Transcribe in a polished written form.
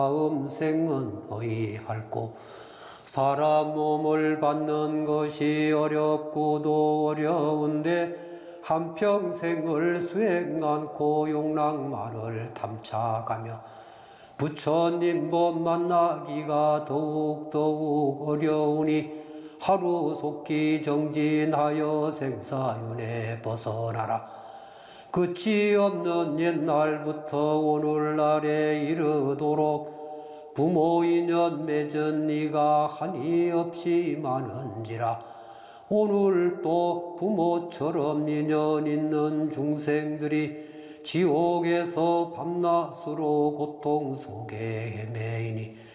다음 생은 어이할꼬. 사람 몸을 받는 것이 어렵고도 어려운데 한평생을 수행 않고 용락만을 탐착하며 부처님 법 만나기가 더욱 어려우니 하루 속기 정진하여 생사윤회 벗어나라. 끝이 없는 옛날부터 오늘날에 이르도록 부모 인연 맺은 이가 한이 없이 많은지라. 오늘 또 부모처럼 인연 있는 중생들이 지옥에서 밤낮으로 고통 속에 헤매이니